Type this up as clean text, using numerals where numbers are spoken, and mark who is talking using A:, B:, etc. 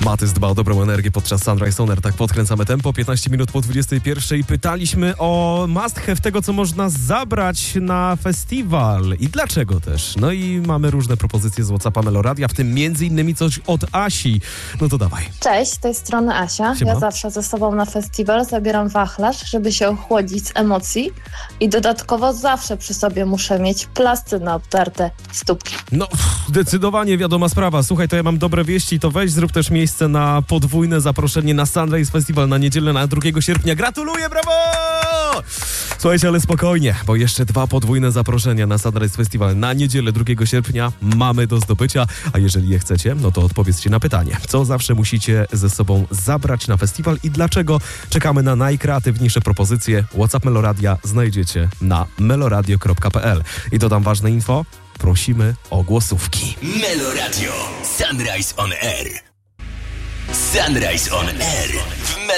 A: Matys dba o dobrą energię podczas Sunrise On Air. Tak podkręcamy tempo. 15 minut po 21. Pytaliśmy o must have tego, co można zabrać na festiwal i dlaczego też. No i mamy różne propozycje z WhatsAppa Meloradia, w tym między innymi coś od Asi. No to dawaj.
B: Cześć, z tej strony Asia.
A: Siema.
B: Ja zawsze ze sobą na festiwal zabieram wachlarz, żeby się ochłodzić z emocji i dodatkowo zawsze przy sobie muszę mieć plasty na obtarte stópki.
A: No, zdecydowanie wiadoma sprawa. Słuchaj, to ja mam dobre wieści, to weź zrób też miejsce na podwójne zaproszenie na Sunrise Festival na niedzielę na 2 sierpnia. Gratuluję, brawo! Słuchajcie, ale spokojnie, bo jeszcze 2 podwójne zaproszenia na Sunrise Festival na niedzielę 2 sierpnia mamy do zdobycia, a jeżeli je chcecie, no to odpowiedzcie na pytanie, co zawsze musicie ze sobą zabrać na festiwal i dlaczego. Czekamy na najkreatywniejsze propozycje. WhatsApp Meloradia znajdziecie na meloradio.pl. I dodam ważne info, prosimy o głosówki.
C: Meloradio Sunrise On Air. Sunrise On Air w